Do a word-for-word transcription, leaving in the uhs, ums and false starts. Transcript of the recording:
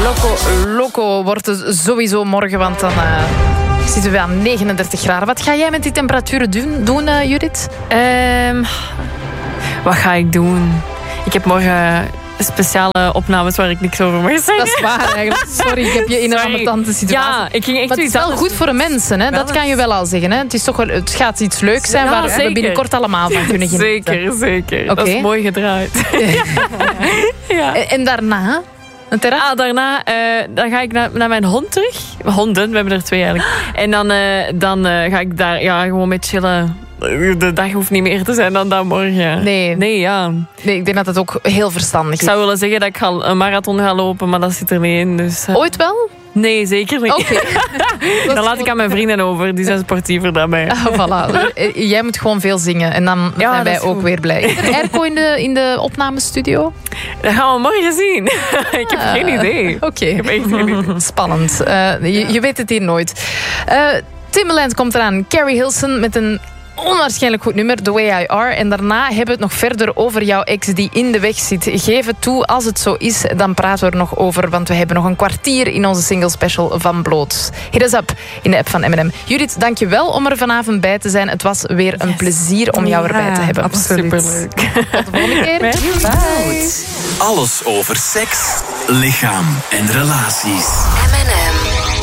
Loco, loco wordt het sowieso morgen, want dan uh, zitten we aan negenendertig graden. Wat ga jij met die temperaturen doen, doen uh, Judith? Um, wat ga ik doen? Ik heb morgen speciale opnames waar ik niks over mag zeggen. Dat is waar eigenlijk. Sorry, ik heb je in een ambetante situatie. Ja, ik ging echt maar het is wel goed voor de mensen, hè? Dat kan je wel al zeggen. Hè? Het, is toch wel, het gaat iets leuks zijn ja, waar zeker. we binnenkort allemaal van kunnen genieten. Zeker, zeker. Okay. Dat is mooi gedraaid. ja. En, en daarna? Ah, daarna uh, dan ga ik naar, naar mijn hond terug. Honden, we hebben er twee eigenlijk. En dan, uh, dan uh, ga ik daar ja, gewoon mee chillen. De dag hoeft niet meer te zijn dan dat morgen. Nee. Nee, ja. Nee, ik denk dat het ook heel verstandig is. Ik zou willen zeggen dat ik ga een marathon ga lopen, maar dat zit er niet in. Dus, uh... Ooit wel? Nee, zeker niet. Okay. Dan laat ik aan mijn vrienden over. Die zijn sportiever dan mij. Ah, voilà. Jij moet gewoon veel zingen. En dan ja, zijn wij ook goed. weer blij. Is er airco in de, in de opnamestudio? Dat gaan we morgen zien. Ik heb uh, geen idee. Oké. Okay. Ik heb echt geen idee. Spannend. Uh, je, je weet het hier nooit. Uh, Timbaland komt eraan. Carrie Hilson met een onwaarschijnlijk goed nummer, The Way I Are. En daarna hebben we het nog verder over jouw ex die in de weg zit. Geef het toe, als het zo is, dan praten we er nog over. Want we hebben nog een kwartier in onze single special van Bloot. Hit us up in de app van M en M. Judith, dank je wel om er vanavond bij te zijn. Het was weer een yes. plezier om jou erbij te hebben. Absoluut. Superleuk. Tot de volgende keer. Bye. Alles over seks, lichaam en relaties. M en M.